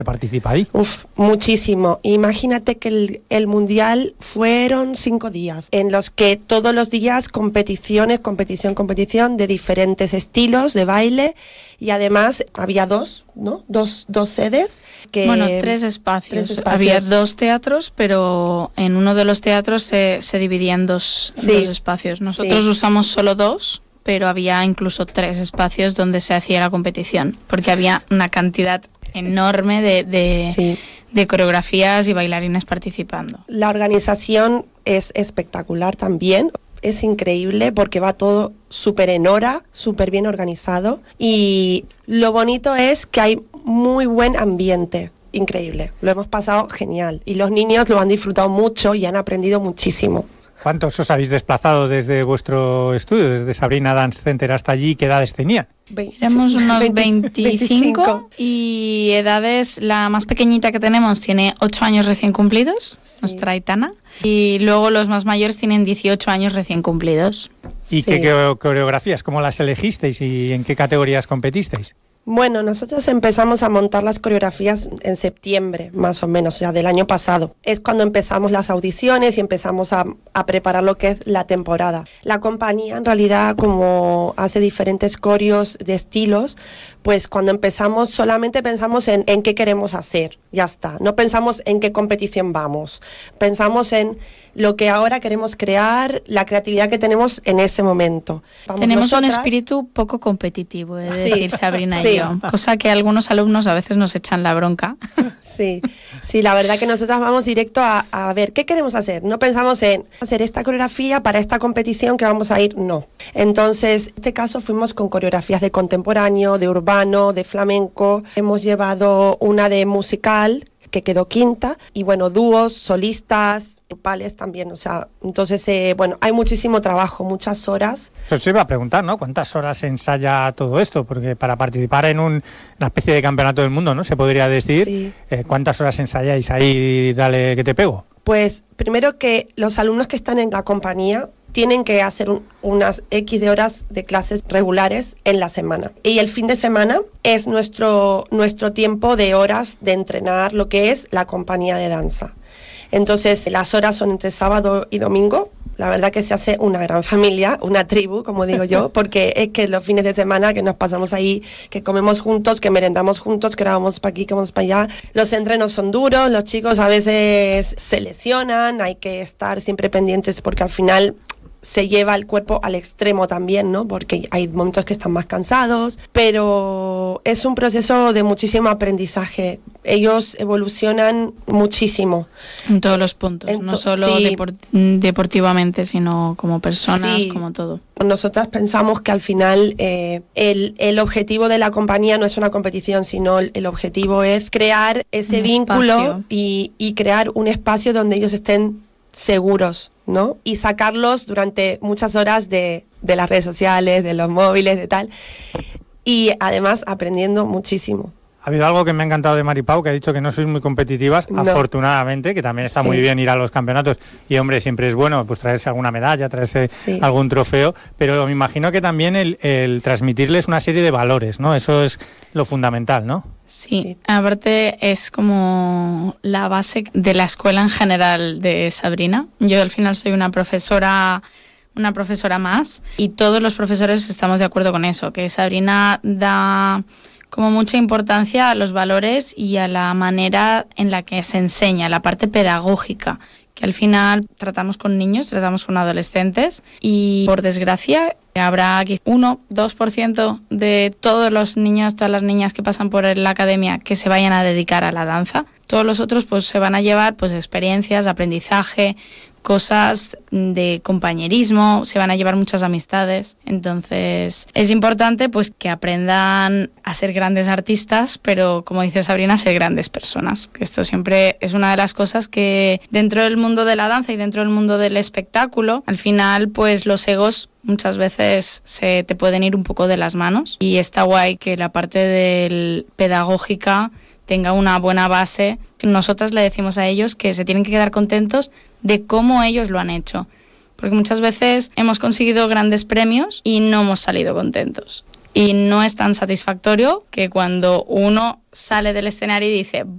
participa ahí? Muchísimo. Imagínate que el mundial fueron 5 días, en los que todos los días competición de diferentes estilos de baile, y además había dos sedes. Tres espacios. Había 2 teatros, pero en uno de los teatros se dividía en dos espacios. Nosotros usamos solo 2, pero había incluso 3 espacios donde se hacía la competición, porque había una cantidad enorme de coreografías y bailarines participando. La organización es espectacular también, es increíble porque va todo súper en hora, súper bien organizado, y lo bonito es que hay muy buen ambiente, increíble, lo hemos pasado genial y los niños lo han disfrutado mucho y han aprendido muchísimo. ¿Cuántos os habéis desplazado desde vuestro estudio, desde Sabrina Dance Center hasta allí? ¿Qué edades tenían? Éramos unos 25 y edades, la más pequeñita que tenemos tiene 8 años recién cumplidos, nuestra Aitana, y luego los más mayores tienen 18 años recién cumplidos. ¿Y qué coreografías, cómo las elegisteis y en qué categorías competisteis? Bueno, nosotros empezamos a montar las coreografías en septiembre, más o menos, ya del año pasado. Es cuando empezamos las audiciones y empezamos a preparar lo que es la temporada. La compañía, en realidad, como hace diferentes coreos de estilos, pues cuando empezamos solamente pensamos en qué queremos hacer, ya está. No pensamos en qué competición vamos. Pensamos en lo que ahora queremos crear, la creatividad que tenemos en ese momento. Tenemos un espíritu poco competitivo, he de decir Sabrina y yo, cosa que algunos alumnos a veces nos echan la bronca. Sí, la verdad que nosotras vamos directo a ver qué queremos hacer. No pensamos en hacer esta coreografía para esta competición que vamos a ir, no. Entonces, en este caso fuimos con coreografías de contemporáneo, de urbano, de flamenco. Hemos llevado una de musical, que quedó quinta, y bueno, dúos, solistas, grupales también, o sea, entonces, hay muchísimo trabajo, muchas horas. Eso se iba a preguntar, ¿no? ¿Cuántas horas se ensaya todo esto? Porque para participar en una especie de campeonato del mundo, ¿no? Se podría decir, ¿cuántas horas ensayáis ahí, dale que te pego? Pues primero que los alumnos que están en la compañía tienen que hacer unas X de horas de clases regulares en la semana. Y el fin de semana es nuestro tiempo de horas de entrenar lo que es la compañía de danza. Entonces, las horas son entre sábado y domingo. La verdad que se hace una gran familia, una tribu, como digo yo, porque es que los fines de semana que nos pasamos ahí, que comemos juntos, que merendamos juntos, que vamos para aquí, que vamos para allá. Los entrenos son duros, los chicos a veces se lesionan, hay que estar siempre pendientes porque al final se lleva el cuerpo al extremo también, ¿no? Porque hay momentos que están más cansados, pero es un proceso de muchísimo aprendizaje. Ellos evolucionan muchísimo. En todos los puntos, no solo deportivamente, sino como personas, como todo. Nosotras pensamos que al final el objetivo de la compañía no es una competición, sino el objetivo es crear ese vínculo y crear un espacio donde ellos estén seguros, ¿no? Y sacarlos durante muchas horas de las redes sociales, de los móviles, de tal. Y además aprendiendo muchísimo. Ha habido algo que me ha encantado de Mari Pau, que ha dicho que no sois muy competitivas, afortunadamente, que también está muy bien ir a los campeonatos. Y hombre, siempre es bueno pues traerse alguna medalla, traerse algún trofeo, pero me imagino que también el transmitirles una serie de valores, ¿no? Eso es lo fundamental, ¿no? Sí, aparte es como la base de la escuela en general de Sabrina. Yo al final soy una profesora más, y todos los profesores estamos de acuerdo con eso, que Sabrina da como mucha importancia a los valores y a la manera en la que se enseña, la parte pedagógica, que al final tratamos con niños, tratamos con adolescentes, y por desgracia habrá 1-2% de todos los niños, todas las niñas que pasan por la academia que se vayan a dedicar a la danza. Todos los otros pues se van a llevar pues experiencias, aprendizaje, cosas de compañerismo, se van a llevar muchas amistades. Entonces es importante pues que aprendan a ser grandes artistas, pero como dice Sabrina, ser grandes personas, que esto siempre es una de las cosas que dentro del mundo de la danza y dentro del mundo del espectáculo, al final pues los egos muchas veces se te pueden ir un poco de las manos, y está guay que la parte del pedagógica tenga una buena base. Nosotras le decimos a ellos que se tienen que quedar contentos de cómo ellos lo han hecho, porque muchas veces hemos conseguido grandes premios y no hemos salido contentos, y no es tan satisfactorio que cuando uno sale del escenario y dice